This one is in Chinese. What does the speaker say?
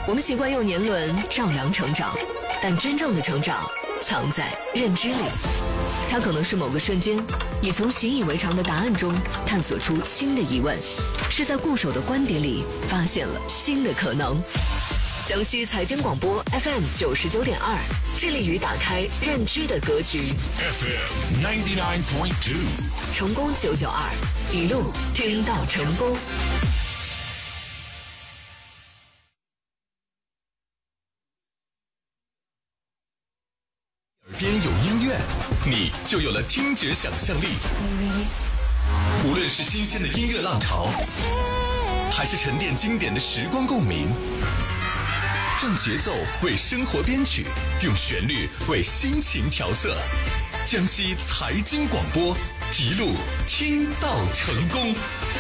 我们习惯用年轮丈量成长，但真正的成长藏在认知里。它可能是某个瞬间，你从习以为常的答案中探索出新的疑问，是在固守的观点里发现了新的可能。江西财经广播 FM 99.2，致力于打开认知的格局。 FM 99.2， 成功992，一路听到成功。 耳边有音乐，你就有了听觉想象力。无论是新鲜的音乐浪潮，还是沉淀经典的时光共鸣，让节奏为生活编曲，用旋律为心情调色。江西财经广播，一路听到成功。